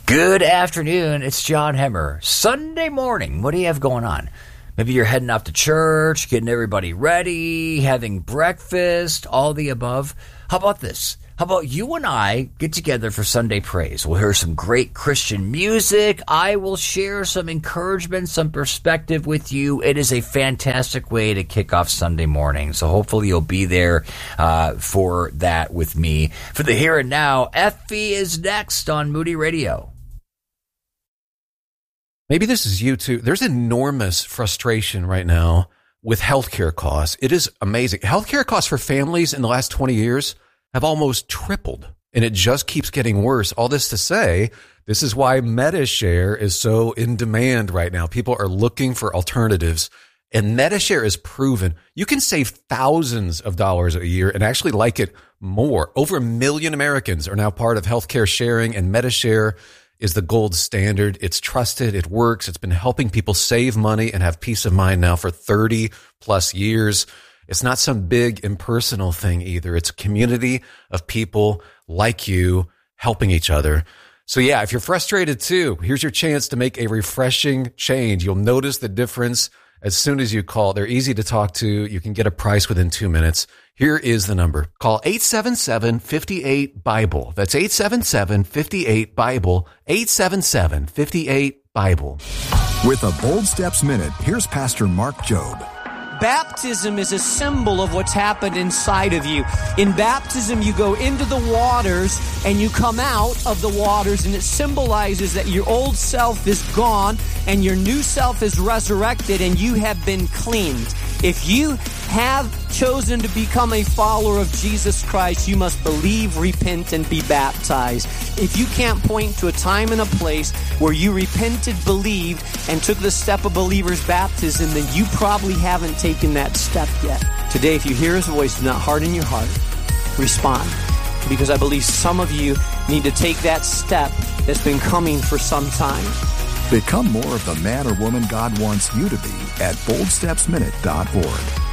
Good afternoon. It's John Hemmer. Sunday morning. What do you have going on? Maybe you're heading off to church, getting everybody ready, having breakfast, all the above. How about this? How about you and I get together for Sunday praise? We'll hear some great Christian music. I will share some encouragement, some perspective with you. It is a fantastic way to kick off Sunday morning. So hopefully you'll be there for that with me. For the here and now, Effie is next on Moody Radio. Maybe this is you too. There's enormous frustration right now with healthcare costs. It is amazing. Healthcare costs for families in the last 20 years have almost tripled, and it just keeps getting worse. All this to say, this is why MediShare is so in demand right now. People are looking for alternatives, and MediShare is proven. You can save thousands of dollars a year and actually like it more. Over 1 million Americans are now part of healthcare sharing, and MediShare is the gold standard. It's trusted. It works. It's been helping people save money and have peace of mind now for 30 plus years. It's not some big impersonal thing either. It's a community of people like you helping each other. So yeah, if you're frustrated too, here's your chance to make a refreshing change. You'll notice the difference as soon as you call. They're easy to talk to. You can get a price within 2 minutes. Here is the number. Call 877-58-BIBLE. That's 877-58-BIBLE. 877-58-BIBLE. With a Bold Steps Minute, here's Pastor Mark Jobe. Baptism is a symbol of what's happened inside of you. In baptism, you go into the waters and you come out of the waters, and it symbolizes that your old self is gone and your new self is resurrected and you have been cleaned. If you have chosen to become a follower of Jesus Christ, you must believe, repent, and be baptized. If you can't point to a time and a place where you repented, believed, and took the step of believer's baptism, then you probably haven't taken that step yet. Today, if you hear His voice, do not harden your heart. Respond. Because I believe some of you need to take that step that's been coming for some time. Become more of the man or woman God wants you to be at boldstepsminute.org.